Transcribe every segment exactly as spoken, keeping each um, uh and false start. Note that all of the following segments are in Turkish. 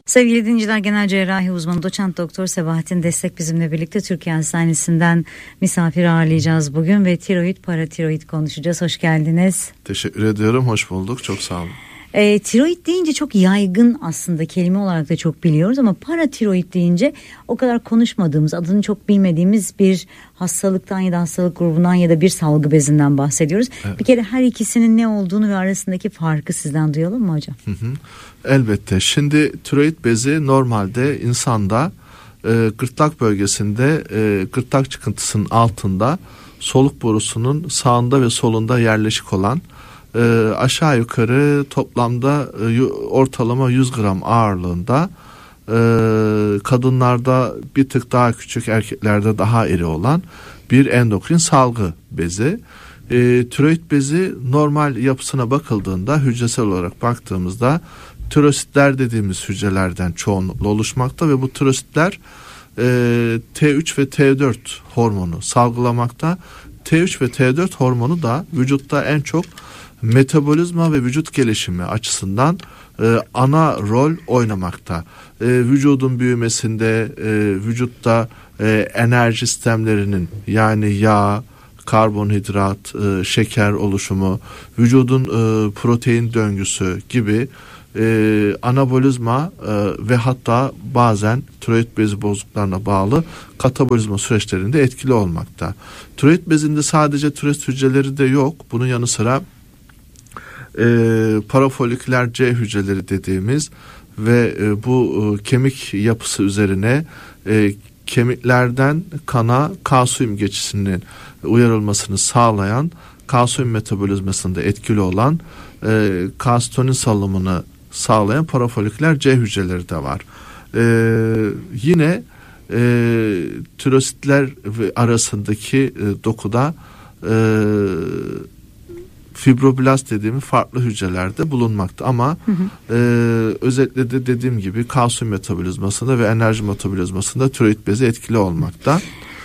Sevgili dinleyiciler, genel cerrahi uzmanı doçent doktor Sebahattin Destek bizimle birlikte Türkiye Hastanesi'nden misafir ağırlayacağız bugün ve tiroid, paratiroid konuşacağız. Hoş geldiniz. Teşekkür ediyorum. Hoş bulduk. Çok sağ olun. E, tiroid deyince çok yaygın, aslında kelime olarak da çok biliyoruz ama paratiroid deyince o kadar konuşmadığımız, adını çok bilmediğimiz bir hastalıktan ya da hastalık grubundan ya da bir salgı bezinden bahsediyoruz. Evet. Bir kere her ikisinin ne olduğunu ve arasındaki farkı sizden duyalım mı hocam? Hı hı. Elbette. Şimdi tiroid bezi normalde insanda e, gırtlak bölgesinde, e, gırtlak çıkıntısının altında, soluk borusunun sağında ve solunda yerleşik olan, e, aşağı yukarı toplamda e, ortalama yüz gram ağırlığında, e, kadınlarda bir tık daha küçük, erkeklerde daha iri olan bir endokrin salgı bezi. E, tiroid bezi normal yapısına bakıldığında, hücresel olarak baktığımızda tirositler dediğimiz hücrelerden çoğunlukla oluşmakta ve bu tirositler e, T üç ve T dört hormonu salgılamakta. T üç ve T dört hormonu da vücutta en çok metabolizma ve vücut gelişimi açısından e, ana rol oynamakta. E, vücudun büyümesinde, e, vücutta e, enerji sistemlerinin, yani yağ, karbonhidrat, e, şeker oluşumu, vücudun e, protein döngüsü gibi e, anabolizma e, ve hatta bazen tiroid bezi bozukluklarına bağlı katabolizma süreçlerinde etkili olmakta. Tiroid bezinde sadece tiroid hücreleri de yok. Bunun yanı sıra e, parafoliküler C hücreleri dediğimiz ve e, bu e, kemik yapısı üzerine e, kemiklerden kana kalsiyum geçişinin uyarılmasını sağlayan, kalsiyum metabolizmasında etkili olan, e, kalsitonin salımını sağlayan parafoliküler C hücreleri de var. E, yine e, tirositler arasındaki e, dokuda e, fibroblast dediğimiz farklı hücrelerde bulunmakta ama hı hı. E, özellikle de dediğim gibi kalsiyum metabolizmasında ve enerji metabolizmasında tiroid bezi etkili olmakta.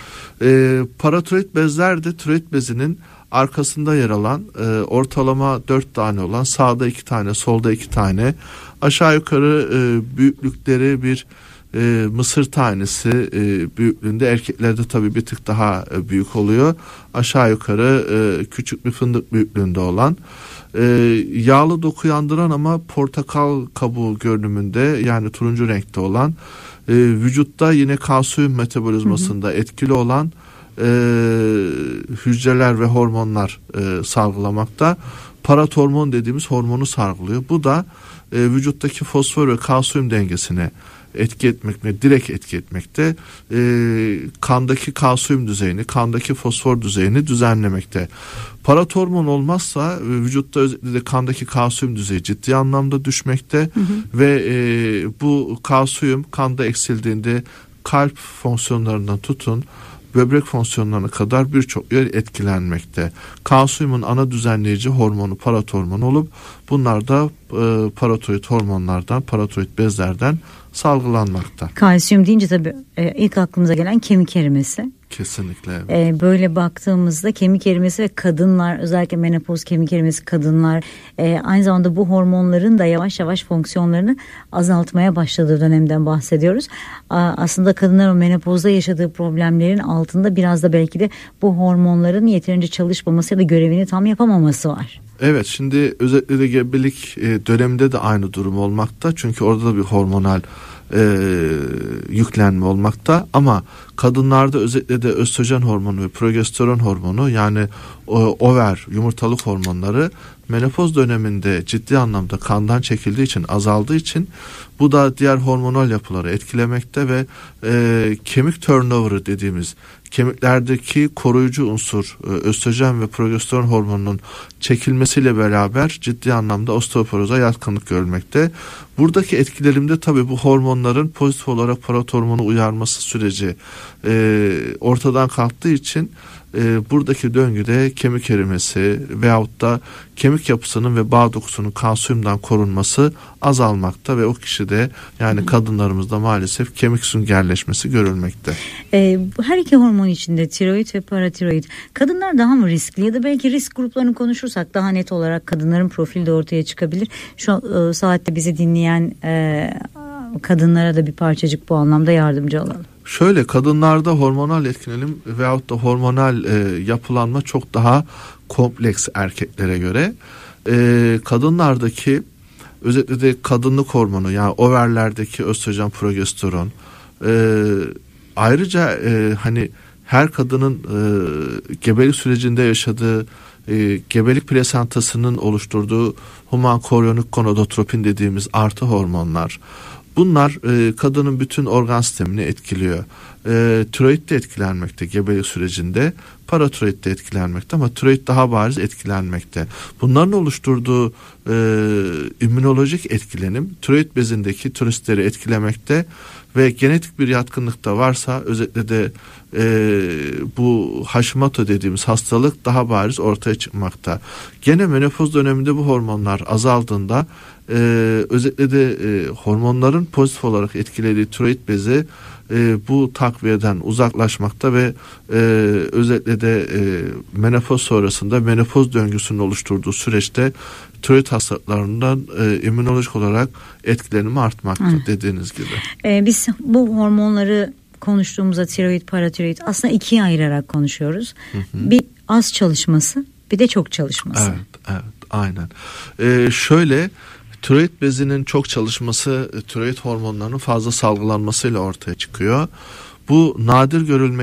E, paratiroid bezler de tiroid bezinin arkasında yer alan, e, ortalama dört tane olan, sağda iki tane, solda iki tane, aşağı yukarı e, büyüklükleri bir e, mısır tanesi e, büyüklüğünde, erkeklerde tabii bir tık daha e, büyük oluyor. Aşağı yukarı e, küçük bir fındık büyüklüğünde olan, e, yağlı doku yandıran ama portakal kabuğu görünümünde, yani turuncu renkte olan, e, vücutta yine kalsiyum metabolizmasında hı hı. etkili olan e, hücreler ve hormonlar e, salgılamakta. Paratormon dediğimiz hormonu salgılıyor. Bu da e, vücuttaki fosfor ve kalsiyum dengesine etki etmekte, direkt etki etmekte. E, kandaki kalsiyum düzeyini, kandaki fosfor düzeyini düzenlemekte. Paratormon olmazsa vücutta özellikle de kandaki kalsiyum düzeyi ciddi anlamda düşmekte hı hı. ve e, bu kalsiyum kanda eksildiğinde kalp fonksiyonlarından tutun böbrek fonksiyonlarına kadar birçok yer etkilenmekte. Kalsiyumun ana düzenleyici hormonu paratormon olup bunlar da e, paratiroid hormonlardan, paratiroid bezlerden salgılanmakta. Kalsiyum deyince tabii e, ilk aklımıza gelen kemik erimesi. Kesinlikle. Evet. E, böyle baktığımızda kemik erimesi ve kadınlar, özellikle menopoz kemik erimesi kadınlar, e, aynı zamanda bu hormonların da yavaş yavaş fonksiyonlarını azaltmaya başladığı dönemden bahsediyoruz. A, aslında kadınlar o menopozda yaşadığı problemlerin altında biraz da belki de bu hormonların yeterince çalışmaması ya da görevini tam yapamaması var. Evet, şimdi özellikle de gebelik e, döneminde de aynı durum olmakta. Çünkü orada da bir hormonal e, yüklenme olmakta. Ama kadınlarda özellikle de östrojen hormonu ve progesteron hormonu, yani o, over, yumurtalık hormonları menopoz döneminde ciddi anlamda kandan çekildiği için, azaldığı için bu da diğer hormonal yapıları etkilemekte ve e, kemik turnover'ı dediğimiz, kemiklerdeki koruyucu unsur östrojen ve progesteron hormonunun çekilmesiyle beraber ciddi anlamda osteoporoza yatkınlık görülmekte. Buradaki etkilerimde tabii bu hormonların pozitif olarak paratormonu uyarması süreci e, ortadan kalktığı için e, buradaki döngüde kemik erimesi veyahut da kemik yapısının ve bağ dokusunun kalsiyumdan korunması azalmakta ve o kişide, yani hmm. kadınlarımızda maalesef kemik süngerleşmesi görülmekte. E, her iki hormon içinde, tiroid ve paratiroid, kadınlar daha mı riskli ya da belki risk gruplarını konuşursak daha net olarak kadınların profili de ortaya çıkabilir. Şu e, saatte bizi dinleyen e, kadınlara da bir parçacık bu anlamda yardımcı olalım. Şöyle, kadınlarda hormonal etkilenim veyahut da hormonal e, yapılanma çok daha kompleks erkeklere göre. E, kadınlardaki özellikle de kadınlık hormonu, yani overlerdeki östrojen, progesteron, e, ayrıca e, hani her kadının e, gebelik sürecinde yaşadığı e, gebelik plasentasının oluşturduğu human koryonik gonadotropin dediğimiz artı hormonlar. Bunlar e, kadının bütün organ sistemini etkiliyor. E, tiroid de etkilenmekte gebelik sürecinde, paratiroid de etkilenmekte ama tiroid daha bariz etkilenmekte. Bunların oluşturduğu e, immünolojik etkilenim tiroid bezindeki tiroidleri etkilemekte ve genetik bir yatkınlık da varsa özellikle de e, bu Hashimoto dediğimiz hastalık daha bariz ortaya çıkmakta. Gene menopoz döneminde bu hormonlar azaldığında e, özellikle de e, hormonların pozitif olarak etkilediği tiroid bezi e, bu takviyeden uzaklaşmakta ve e, özellikle de e, menopoz sonrasında menopoz döngüsünün oluşturduğu süreçte tiroid hastalıklarından e, immünolojik olarak etkilenimi artmakta. Hı. Dediğiniz gibi. Ee, biz bu hormonları konuştuğumuzda tiroid, paratiroid aslında ikiye ayırarak konuşuyoruz. Hı hı. Bir az çalışması, bir de çok çalışması. Evet, evet, aynen. Ee, şöyle, tiroid bezinin çok çalışması tiroid hormonlarının fazla salgılanmasıyla ortaya çıkıyor. Bu nadir görülmek